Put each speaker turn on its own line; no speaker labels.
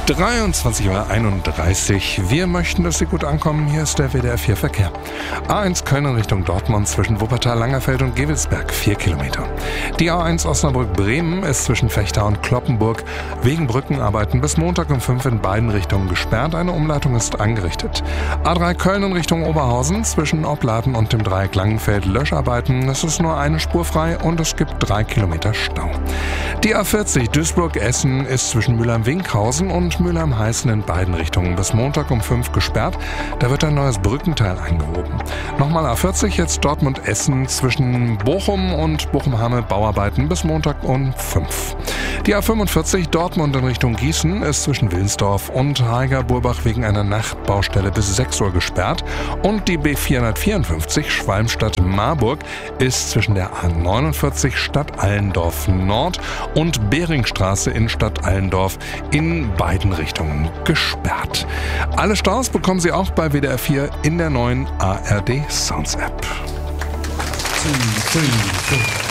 23:31 Uhr. Wir möchten, dass Sie gut ankommen. Hier ist der WDR 4 Verkehr. A1 Köln in Richtung Dortmund zwischen Wuppertal, Langerfeld und Gevelsberg 4 Kilometer. Die A1 Osnabrück-Bremen ist zwischen Vechta und Cloppenburg wegen Brückenarbeiten bis Montag um 5 in beiden Richtungen gesperrt. Eine Umleitung ist angerichtet. A3 Köln in Richtung Oberhausen zwischen Opladen und dem Dreieck Langenfeld Löscharbeiten. Es ist nur eine Spur frei und es gibt 3 Kilometer Stau. Die A40 Duisburg-Essen ist zwischen Mülheim-Winkhausen und Mülheim-Heißen in beiden Richtungen bis Montag um 5 gesperrt. Da wird ein neues Brückenteil eingehoben. Nochmal A40 jetzt Dortmund-Essen zwischen Bochum und Bochum-Hamme Bauarbeiten bis Montag um 5. Die A45 Dortmund in Richtung Gießen ist zwischen Wilnsdorf und Haiger-Burbach wegen einer Nachtbaustelle bis 6 Uhr gesperrt. Und die B454 Schwalmstadt-Marburg ist zwischen der A49 Stadt Allendorf Nord und Beringstraße in Stadt Allendorf in beiden Richtungen gesperrt. Alle Staus bekommen Sie auch bei WDR 4 in der neuen ARD Sounds App.